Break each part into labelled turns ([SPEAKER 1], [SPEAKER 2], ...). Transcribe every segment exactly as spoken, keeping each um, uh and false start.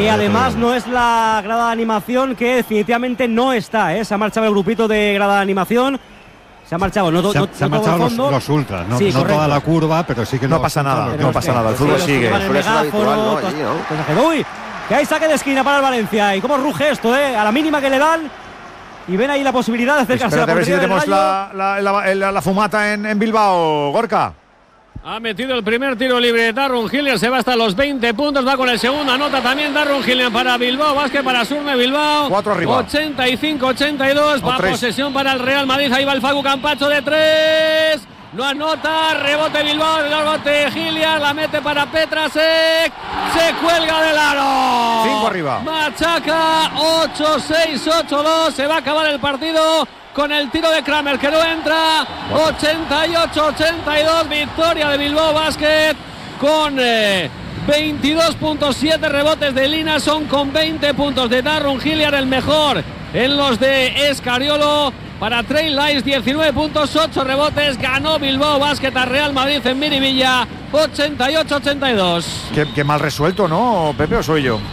[SPEAKER 1] Que además no es la grada de animación, que definitivamente no está, ¿eh? Se ha marchado el grupito de grada de animación. Se ha marchado, no,
[SPEAKER 2] se,
[SPEAKER 1] no,
[SPEAKER 2] se han
[SPEAKER 1] no
[SPEAKER 2] marchado los, los ultras, no,
[SPEAKER 1] sí,
[SPEAKER 2] no toda la curva, pero sí que
[SPEAKER 3] no
[SPEAKER 2] los,
[SPEAKER 3] pasa nada,
[SPEAKER 2] los,
[SPEAKER 3] no pasa nada, el fútbol
[SPEAKER 1] sí,
[SPEAKER 3] sigue.
[SPEAKER 1] El megáfono, allí, ¿no? Uy, que hay saque de esquina para el Valencia. Y cómo ruge esto, ¿eh? A la mínima que le dan. Y ven ahí la posibilidad de acercarse
[SPEAKER 3] Espérate
[SPEAKER 1] a la
[SPEAKER 3] portería. A ver si tenemos la, la, la, la, la fumata en, en Bilbao, Gorka.
[SPEAKER 4] Ha metido el primer tiro libre de Darron Gillian, se va hasta los veinte puntos, va con el segundo, anota también Darron Gillian para Bilbao, Basket para Surne Bilbao.
[SPEAKER 3] Cuatro arriba.
[SPEAKER 4] ochenta y cinco ochenta y dos, va posesión para el Real Madrid, ahí va el Facu Campacho de tres. No anota, rebote Bilbao, rebote Gillian, la mete para Petrasek, se cuelga del aro.
[SPEAKER 3] Cinco arriba.
[SPEAKER 4] Machaca, ocho seis, ocho dos, se va a acabar el partido con el tiro de Kramer que no entra. ochenta y ocho ochenta y dos, victoria de Bilbao Basket con eh, veintidós punto siete rebotes de Linason, con veinte puntos de Darron Gillian, el mejor en los de Escariolo. Para Trey Lyles, diecinueve puntos, ocho rebotes, ganó Bilbao Basket a Real Madrid en Miribilla, ochenta y ocho ochenta y dos.
[SPEAKER 3] Qué, qué mal resuelto, ¿no, Pepe, o soy yo?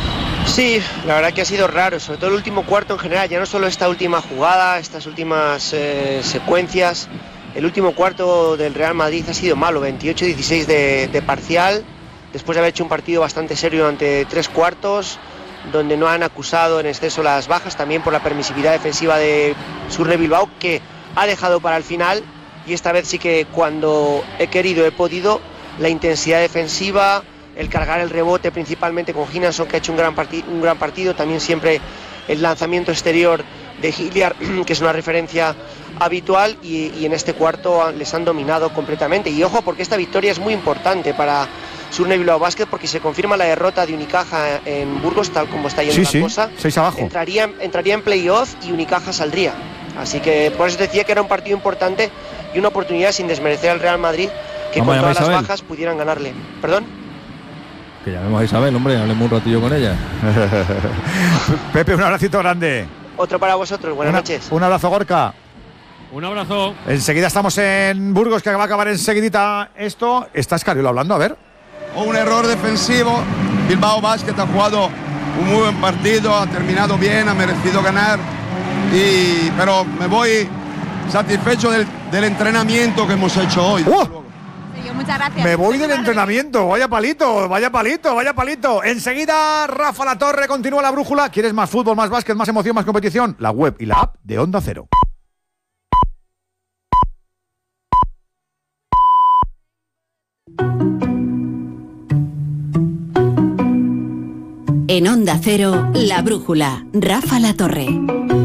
[SPEAKER 5] Sí, la verdad que ha sido raro, sobre todo el último cuarto en general, ya no solo esta última jugada, estas últimas eh, secuencias. El último cuarto del Real Madrid ha sido malo, veintiocho dieciséis de, de parcial, después de haber hecho un partido bastante serio ante tres cuartos, donde no han acusado en exceso las bajas, también por la permisividad defensiva de Surne Bilbao, que ha dejado para el final, y esta vez sí que cuando he querido he podido, la intensidad defensiva, el cargar el rebote principalmente con Hinason, que ha hecho un gran, partid- un gran partido, también siempre el lanzamiento exterior de Hilliard, que es una referencia habitual, y, y en este cuarto les han dominado completamente. Y ojo, porque esta victoria es muy importante para Surne Bilbao Basket, porque se confirma la derrota de Unicaja en Burgos, tal como está yendo
[SPEAKER 3] sí,
[SPEAKER 5] la
[SPEAKER 3] sí,
[SPEAKER 5] cosa.
[SPEAKER 3] Seis abajo.
[SPEAKER 5] Entraría, entraría en playoff y Unicaja saldría. Así que por eso decía que era un partido importante y una oportunidad, sin desmerecer al Real Madrid, que
[SPEAKER 6] Vamos
[SPEAKER 5] con todas las
[SPEAKER 6] Isabel.
[SPEAKER 5] bajas pudieran ganarle. ¿Perdón?
[SPEAKER 6] Que llamemos a Isabel, hombre, hablemos un ratillo con ella.
[SPEAKER 3] Pepe, un abracito grande.
[SPEAKER 5] Otro para vosotros, buenas
[SPEAKER 3] Una,
[SPEAKER 5] noches.
[SPEAKER 3] Un abrazo, Gorka.
[SPEAKER 4] Un abrazo.
[SPEAKER 3] Enseguida estamos en Burgos, que va a acabar enseguidita esto. Está Escariolo hablando, a ver.
[SPEAKER 7] Un error defensivo. Bilbao Basket ha jugado un muy buen partido, ha terminado bien, ha merecido ganar. Y, pero me voy satisfecho del, del entrenamiento que hemos hecho hoy.
[SPEAKER 3] ¡Oh!
[SPEAKER 8] Muchas gracias.
[SPEAKER 3] Me voy del entrenamiento, vaya palito, vaya palito, vaya palito. Enseguida Rafa Latorre, continúa la brújula. ¿Quieres más fútbol, más básquet, más emoción, más competición? La web y la app de Onda Cero.
[SPEAKER 9] En Onda Cero, la brújula, Rafa Latorre.